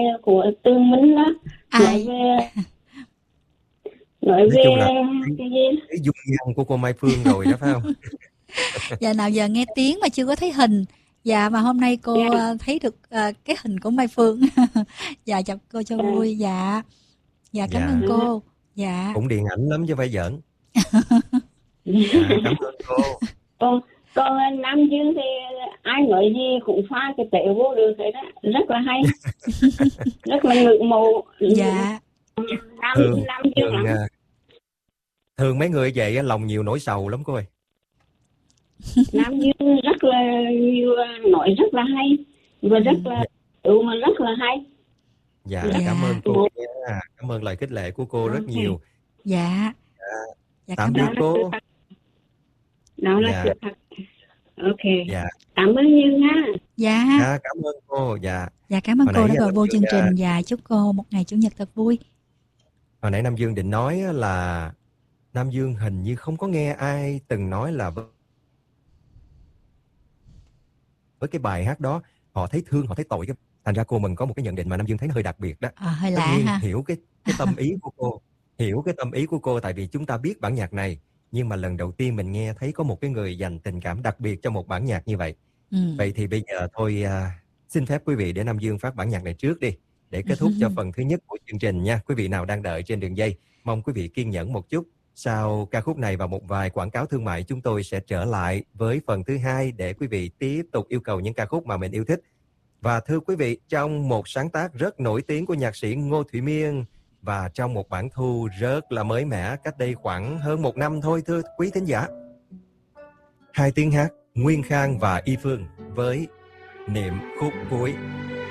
của Tường Minh đó, nói Ai? về Nói chung là cái gì. thấy dung nhan của cô Mai Phương rồi đó phải không? Dạ nào giờ nghe tiếng mà chưa có thấy hình. Dạ mà hôm nay cô Dạ, thấy được cái hình của Mai Phương. Dạ chào cô cho dạ, vui. Dạ. Dạ cảm ơn Dạ, cô. Dạ. cũng điện ảnh lắm chứ phải giỡn. dạ. Dạ, cảm ơn cô. còn còn Nam Dương thì ai nói gì cũng pha cái tệ vô được thế đó, rất là hay, rất là ngưỡng mộ Dạ. Nam Thường Nam Dương thường lắm. thường mấy người vậy á, lòng nhiều nỗi sầu lắm cô ơi. Nam Dương rất là nhiều, nói rất là hay và rất Ừ. là mà rất là hay. Dạ, Rất cảm Dạ. ơn cô một nha. Cảm ơn lời khích lệ của cô rất ok. nhiều. Dạ. Dạ Tạm cảm biệt Đó ơn. là sự cô. thật, đó là sự Dạ, thật. Ok, dạ, cảm ơn nhiều nha. Dạ. dạ, cảm ơn cô. Dạ, Dạ cảm ơn hồi cô nãy đã gọi Nam vô Dương chương trình và chúc cô một ngày chủ nhật thật vui. hồi nãy Nam Dương định nói á là Nam Dương hình như không có nghe ai từng nói là với cái bài hát đó họ thấy thương, họ thấy tội cái, thành ra cô mình có một cái nhận định mà Nam Dương thấy nó hơi đặc biệt đó. Hơi Tất lạ nhiên ha. hiểu cái tâm ý của cô, hiểu cái tâm ý của cô tại vì chúng ta biết bản nhạc này, nhưng mà lần đầu tiên mình nghe thấy có một cái người dành tình cảm đặc biệt cho một bản nhạc như vậy. Ừ. Vậy thì bây giờ thôi xin phép quý vị để Nam Dương phát bản nhạc này trước đi, để kết thúc cho phần thứ nhất của chương trình nha. Quý vị nào đang đợi trên đường dây, mong quý vị kiên nhẫn một chút. Sau ca khúc này và một vài quảng cáo thương mại, chúng tôi sẽ trở lại với phần thứ hai để quý vị tiếp tục yêu cầu những ca khúc mà mình yêu thích. Và thưa quý vị, trong một sáng tác rất nổi tiếng của nhạc sĩ Ngô Thụy Miên và trong một bản thu rất là mới mẻ cách đây khoảng hơn 1 năm thôi thưa quý thính giả, hai tiếng hát Nguyên Khang và Y Phương với Niệm Khúc Cuối.